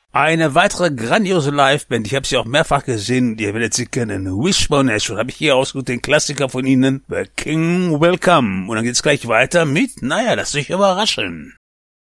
Eine weitere grandiose Liveband, ich habe sie auch mehrfach gesehen, ihr werdet sie kennen, Wishbone Ash, und habe ich hier ausgesucht den Klassiker von ihnen, The King Will Come. Und dann geht's gleich weiter mit, lasst euch überraschen.